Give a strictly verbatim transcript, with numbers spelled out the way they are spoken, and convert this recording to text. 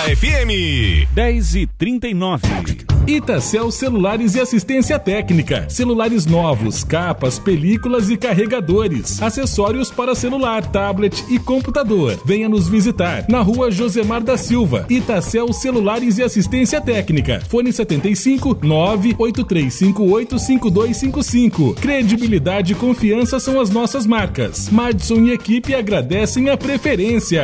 F M. dez e trinta e nove. Itacel Celulares e Assistência Técnica. Celulares novos, capas, películas e carregadores. Acessórios para celular, tablet e computador. Venha nos visitar na rua Josemar da Silva. Itacel Celulares e Assistência Técnica. Fone setenta e cinco, nove oito três cinco oito, cinco dois cinco cinco. Credibilidade e confiança são as nossas marcas. Madison e equipe agradecem a preferência.